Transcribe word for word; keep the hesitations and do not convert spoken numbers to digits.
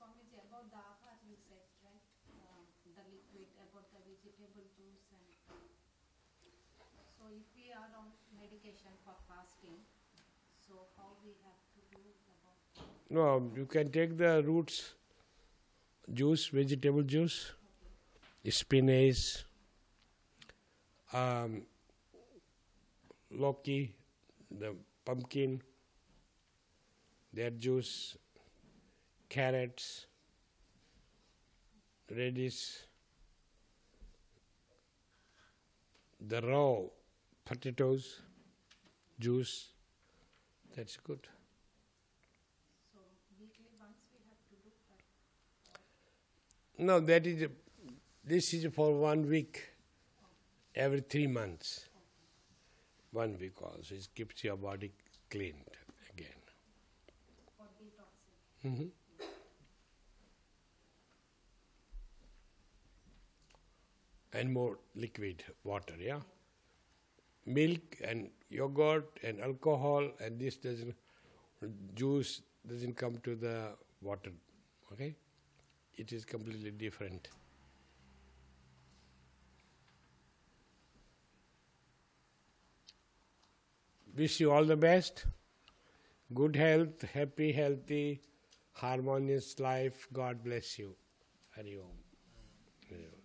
Swamiji, about the ahar you said, right? Uh, the liquid, about the vegetable juice. And so if we are on medication for fasting, so how we have to do about that? No, you can take the roots juice, vegetable juice, okay. Spinach, um, Loki, the pumpkin, that juice, carrots, radish, the raw potatoes, juice, that's good. So weekly once we have to do that? No, that is, a, this is for one week, okay. Every three months. Okay. One week also, it keeps your body cleaned again. For detoxing. Mm-hmm. And more liquid water, yeah? Milk and yogurt and alcohol and this doesn't, juice doesn't come to the water, okay? It is completely different. Wish you all the best. Good health, happy, healthy, harmonious life. God bless you. Hari Om. Hari Om.